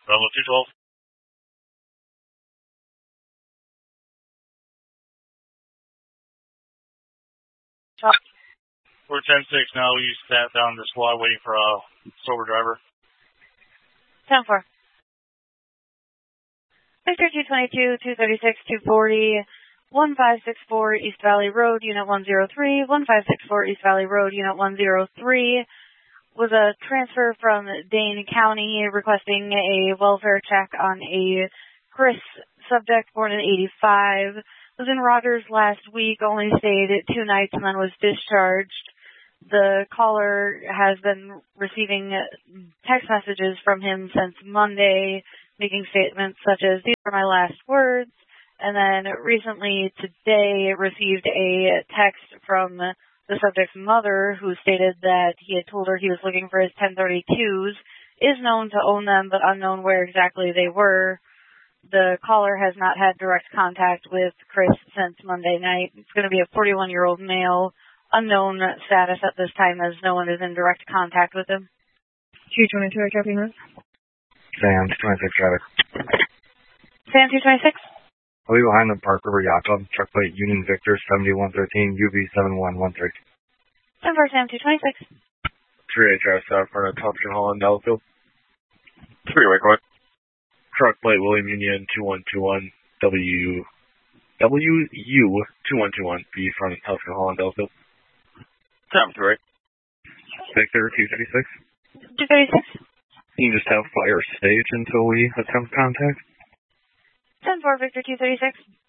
Bravo 212. We're 10-6 now. We sat down the squad waiting for a sober driver. 10-4. Victor 222, 236, 240, 1564 East Valley Road, Unit 103, 1564 East Valley Road, Unit 103, was a transfer from Dane County requesting a welfare check on a Chris subject born in 85. Was in Rogers last week, only stayed 2 nights and then was discharged. The caller has been receiving text messages from him since Monday, making statements such as, "These are my last words," and then recently today received a text from the subject's mother who stated that he had told her he was looking for his 1032s, is known to own them, but unknown where exactly they were. The caller has not had direct contact with Chris since Monday night. It's going to be a 41-year-old male, unknown status at this time as no one is in direct contact with him. 222, I copy this. Sam 226 traffic. Sam 226? I'll be behind the Park River Yacht Club, truck plate Union Victor 7113 UV7113. 10-4 Sam 226. 3-8 traffic out front of Thompson Hall in Delafield. 3-way court. Truck plate William Union 2121 WU2121 be front of Thompson Hall in Delafield. 10-3. Victor 236. 236. You can just have fire stage until we attempt contact. 10-4 Victor 236.